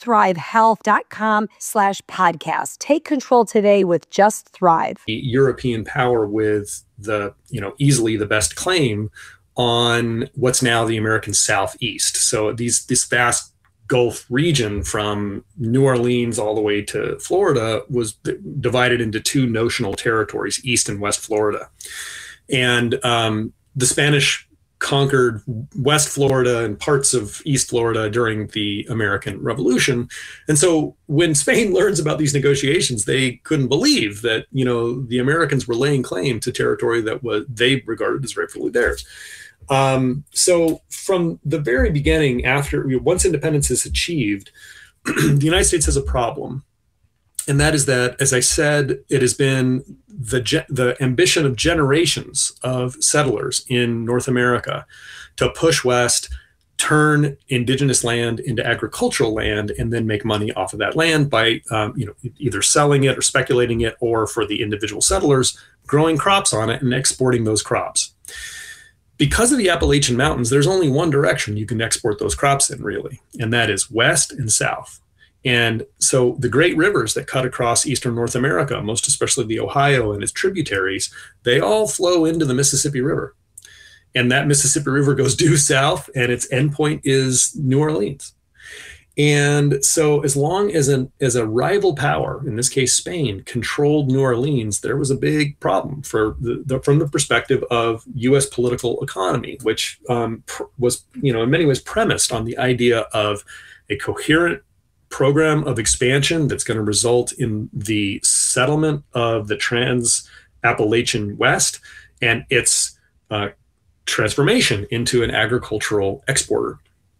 justthrivehealth.com/podcast. Take control today with Just Thrive. European power with easily the best claim on what's now the American Southeast. So this vast Gulf region from New Orleans all the way to Florida was divided into two notional territories, East and West Florida. And the Spanish conquered West Florida and parts of East Florida during the American Revolution. And so when Spain learns about these negotiations, they couldn't believe that, the Americans were laying claim to territory that they regarded as rightfully theirs. So from the very beginning, once independence is achieved, the United States has a problem. And that is that, as I said, it has been the ambition of generations of settlers in North America to push west, turn indigenous land into agricultural land, and then make money off of that land by either selling it or speculating it, or for the individual settlers, growing crops on it and exporting those crops. Because of the Appalachian Mountains, there's only one direction you can export those crops in, really, and that is west and south. And so the great rivers that cut across eastern North America, most especially the Ohio and its tributaries, they all flow into the Mississippi River. And that Mississippi River goes due south, and its endpoint is New Orleans. And so as long as a rival power, in this case Spain, controlled New Orleans, there was a big problem from the perspective of U.S. political economy, which was, in many ways premised on the idea of a coherent program of expansion that's going to result in the settlement of the Trans-Appalachian West and its transformation into an agricultural exporter.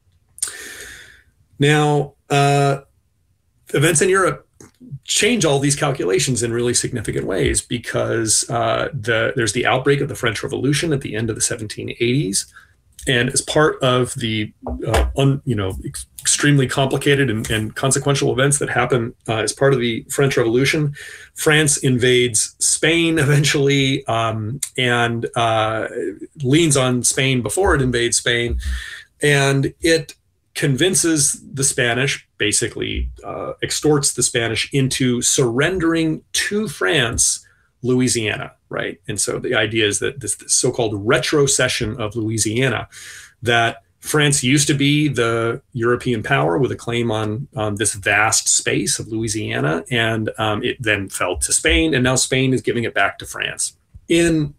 Now, events in Europe change all these calculations in really significant ways, because there's the outbreak of the French Revolution at the end of the 1780s. And as part of the extremely complicated and consequential events that happen as part of the French Revolution, France invades Spain eventually, and leans on Spain before it invades Spain. And it convinces the Spanish, basically extorts the Spanish into surrendering to France Louisiana, right? And so the idea is that this so-called retrocession of Louisiana, that France used to be the European power with a claim on this vast space of Louisiana, and it then fell to Spain, and now Spain is giving it back to France. In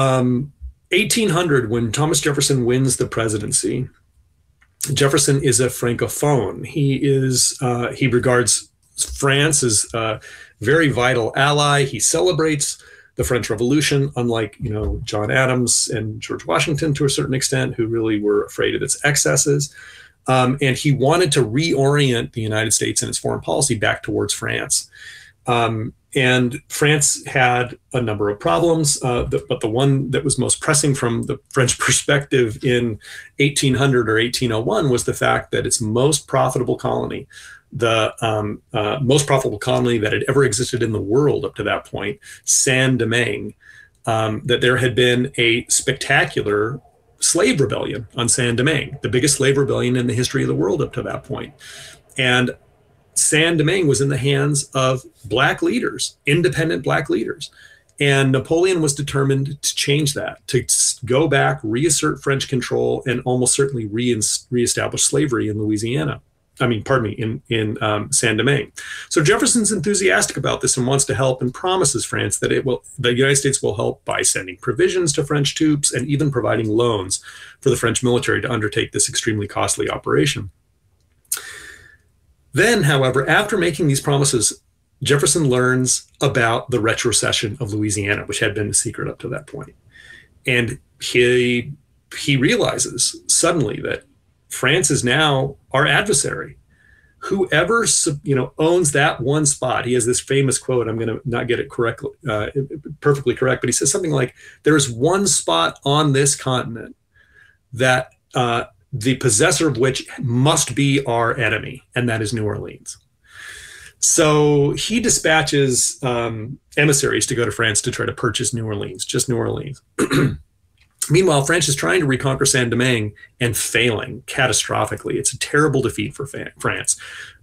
1800, when Thomas Jefferson wins the presidency, Jefferson is a Francophone. He regards France as a very vital ally. He celebrates the French Revolution, unlike John Adams and George Washington to a certain extent, who really were afraid of its excesses. And he wanted to reorient the United States and its foreign policy back towards France. And France had a number of problems, but the one that was most pressing from the French perspective in 1800 or 1801 was the fact that its most profitable colony, the most profitable colony that had ever existed in the world up to that point, Saint-Domingue, that there had been a spectacular slave rebellion on Saint-Domingue, the biggest slave rebellion in the history of the world up to that point. And Saint-Domingue was in the hands of black leaders, independent black leaders. And Napoleon was determined to change that, to go back, reassert French control, and almost certainly reestablish slavery in Louisiana. In Saint-Domingue. So Jefferson's enthusiastic about this and wants to help, and promises France that the United States will help by sending provisions to French troops and even providing loans for the French military to undertake this extremely costly operation. Then, however, after making these promises, Jefferson learns about the retrocession of Louisiana, which had been a secret up to that point. And he realizes suddenly that France is now our adversary. Whoever owns that one spot, he has this famous quote, I'm going to not get it perfectly correct, but he says something like, there is one spot on this continent that the possessor of which must be our enemy, and that is New Orleans. So he dispatches emissaries to go to France to try to purchase New Orleans, just New Orleans. Meanwhile, France is trying to reconquer Saint-Domingue and failing catastrophically. It's a terrible defeat for France.